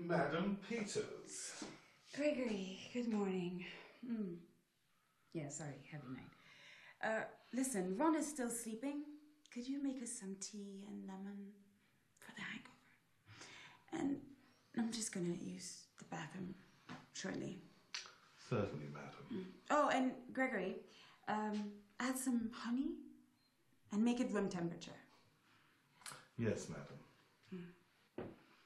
Madam Peters. Gregory, good morning. Yeah, sorry, heavy night. Listen, Ron is still sleeping. Could you make us some tea and lemon for the hangover? And I'm just gonna use the bathroom shortly. Certainly, madam. Oh, and Gregory, add some honey and make it room temperature. Yes, madam.